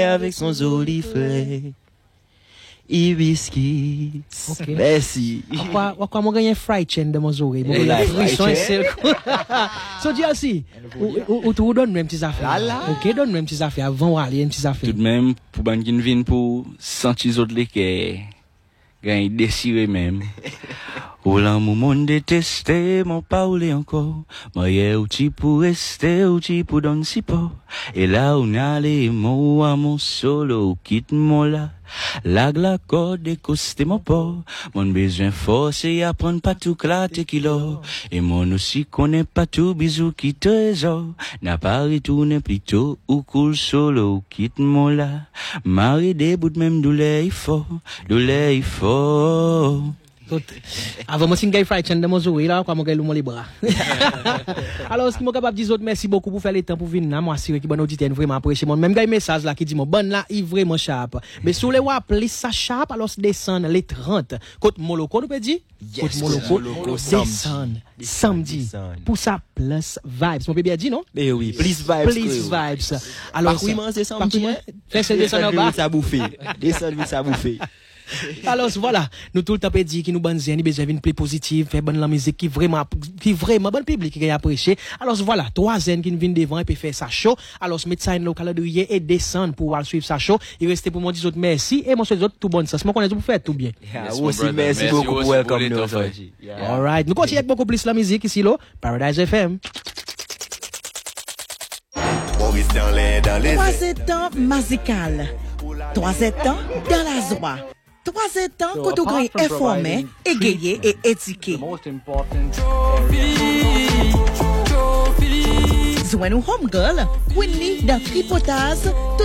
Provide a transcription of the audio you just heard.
avec son joli frère. Hibiscus. Okay. Merci. Pourquoi moi gagne fried chicken dans mon oreille? Moi gagne frisson c'est. So dis aussi, ou tu donnes même petites affaires. OK, donne même petites affaires avant aller une petite affaire. Tout de même pour ban qui vinn pour sentir autres les que gagne déchiré même. Ou l'amour monde détesté, mon parler encore. Moi y'a outil pour rester, outil pour donner si pas. Et là on allait mon à mon solo, quitte mon là. La corde et coste mon pas. Mon besoin fort c'est apprendre pas tout claté kilo. Et mon aussi connaît pas tout bisou qui trésor. N'a pas retourné plutôt ou cool solo, quitte mon là. Marie des bouts même douleur il faut. Avant moi singa fried chicken dans mon oreille là quoi moi gagne le bras. Alors ce qui moi capable dire autres merci beaucoup pour faire le temps pour venir là moi assurer que bon auditeur vraiment apprécier mon même gagne message là qui dit mon bonne là il vraiment sharp. Mais sur les wap les ça sharp alors descend les 30 côte Moloko nous peut dire côte Moloko descend samedi pour ça plus vibes mon bébé a dit non Mais oui, please vibes. Alors oui, c'est samedi. Fais descendre en bas ça bouffer. Descendre ça bouffer. Alors voilà, nous tout le temps dit que nous bonnes ni besoin d'une play positive, faire bonne la musique qui vraiment bon public qui apprécié. Alors voilà, trois zen qui viennent devant et puis faire ça show. Alors mettre ça dans le calendrier et descendre pour suivre ça show. Il reste pour moi dire autres merci et moi souhaite autres tout bonne sens. Moi connais pour faire tout bien. Aussi merci beaucoup welcome nous. All right, nous continuons avec beaucoup plus la musique ici là, Paradise FM. Trois étangs musical. Trois étangs dans la joie. Trois étangs que tu gagnes informé, égayé et étiqué. Joins-nous home girl, Winnie dans Tripotage.